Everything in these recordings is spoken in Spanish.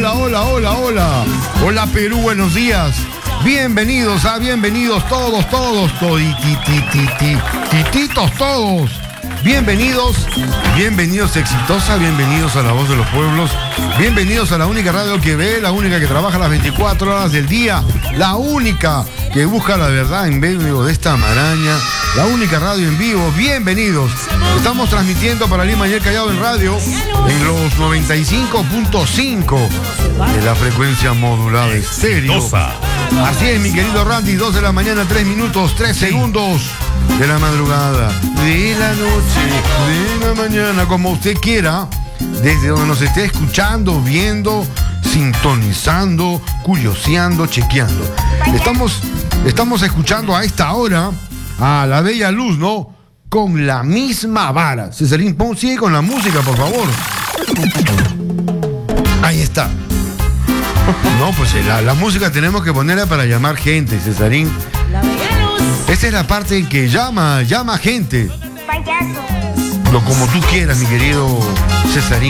Hola Perú, buenos días. Bienvenidos todos, tititos todos. Bienvenidos Exitosa, bienvenidos a La Voz de los Pueblos, bienvenidos a la única radio que ve, la única que trabaja las 24 horas del día, la única que busca la verdad en medio de esta maraña, la única radio en vivo. Bienvenidos. Estamos transmitiendo para Lima y el Callao en radio en los 95.5 de la frecuencia modulada estéreo. Así es, mi querido Randy, 2 de la mañana, 3 minutos, 3 segundos de la madrugada, de la noche, de la mañana, como usted quiera, desde donde nos esté escuchando, viendo, sintonizando, curioseando, chequeando. Estamos escuchando a esta hora a la bella luz, ¿no? Con la misma vara. Cesarín, sigue con la música, por favor. Ahí está. No, pues la música tenemos que ponerla para llamar gente, Cesarín. La bella luz. Esta es la parte en que llama gente. Payaso. Como tú quieras, mi querido Cesarín.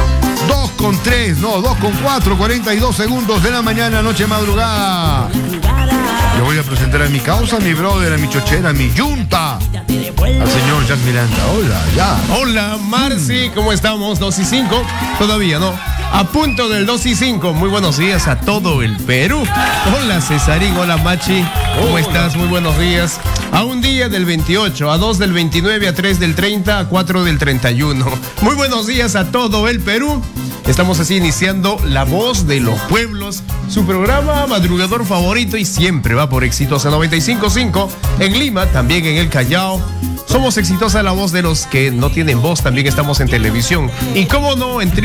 2:4, 42 segundos de la mañana, noche madrugada. Le voy a presentar a mi causa, a mi brother, a mi chochera, a mi yunta, al señor Jack Miranda. Hola, Marci, ¿cómo estamos? 2:05, todavía no. A punto del 2:05. Muy buenos días a todo el Perú. Hola, Cesarín, hola, Machi. ¿Cómo estás? Muy buenos días. A un día del 28, a 2 del 29, a 3 del 30, a 4 del 31. Muy buenos días a todo el Perú. Estamos así iniciando La Voz de los Pueblos, su programa madrugador favorito, y siempre va por Exitosa 95.5 en Lima, también en el Callao. Somos Exitosa, la voz de los que no tienen voz. También estamos en televisión y, cómo no, en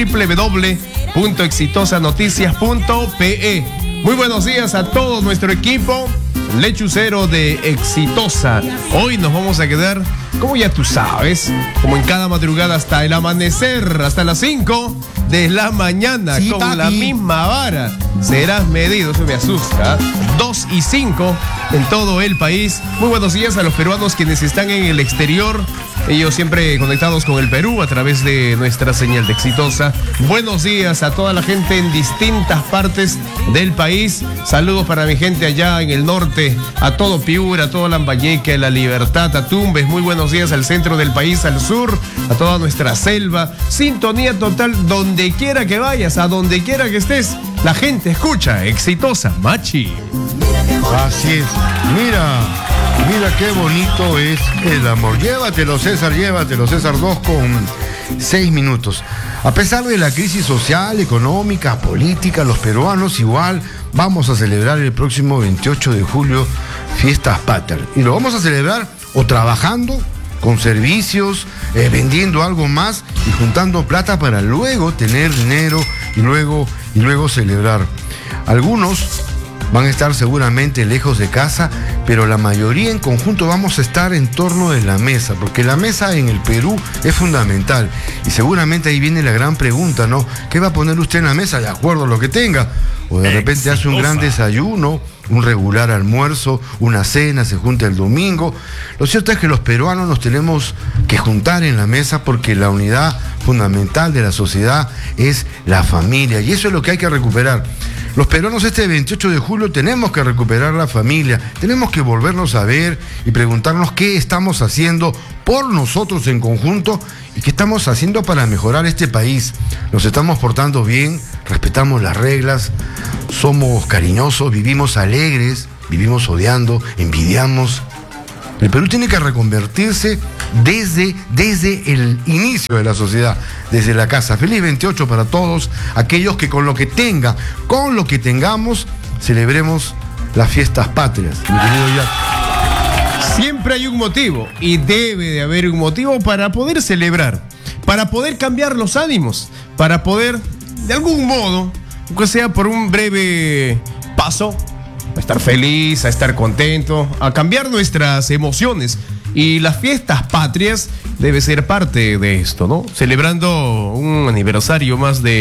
www.exitosanoticias.pe. Muy buenos días a todo nuestro equipo lechucero de Exitosa. Hoy nos vamos a quedar, como ya tú sabes, como en cada madrugada hasta el amanecer, hasta las 5 de la mañana, sí, con papi, la misma vara. Serás medido, eso me asusta. 2:05 en todo el país. Muy buenos días a los peruanos quienes están en el exterior. Ellos siempre conectados con el Perú a través de nuestra señal de Exitosa. Buenos días a toda la gente en distintas partes del país. Saludos para mi gente allá en el norte, a todo Piura, a todo Lambayeque, a La Libertad, a Tumbes. Muy buenos días al centro del país, al sur, a toda nuestra selva. Sintonía total donde quiera que vayas, a donde quiera que estés. La gente escucha Exitosa, Machi. Así es. Mira qué bonito es el amor. Llévatelo, César, 2:06 minutos. A pesar de la crisis social, económica, política, los peruanos igual vamos a celebrar el próximo 28 de julio Fiestas Patrias. Y lo vamos a celebrar o trabajando, con servicios, vendiendo algo más y juntando plata para luego tener dinero y luego celebrar. Algunos van a estar seguramente lejos de casa, pero la mayoría en conjunto vamos a estar en torno de la mesa, porque la mesa en el Perú es fundamental. Y seguramente ahí viene la gran pregunta, ¿no? ¿Qué va a poner usted en la mesa de acuerdo a lo que tenga? O de repente hace un gran desayuno, un regular almuerzo, una cena, se junta el domingo. Lo cierto es que los peruanos nos tenemos que juntar en la mesa porque la unidad fundamental de la sociedad es la familia, y eso es lo que hay que recuperar. Los peruanos este 28 de julio tenemos que recuperar la familia, tenemos que volvernos a ver y preguntarnos qué estamos haciendo por nosotros en conjunto y qué estamos haciendo para mejorar este país. Nos estamos portando bien, respetamos las reglas, somos cariñosos, vivimos alegres, vivimos odiando, envidiamos. El Perú tiene que reconvertirse desde el inicio de la sociedad, desde la casa. Feliz 28 para todos aquellos que con lo que tengamos, celebremos las fiestas patrias. Mi querido Jack. Siempre hay un motivo, y debe de haber un motivo para poder celebrar, para poder cambiar los ánimos, para poder, de algún modo, aunque sea por un breve paso, a estar feliz, a estar contento, a cambiar nuestras emociones. Y las fiestas patrias debe ser parte de esto, ¿no? Celebrando un aniversario más de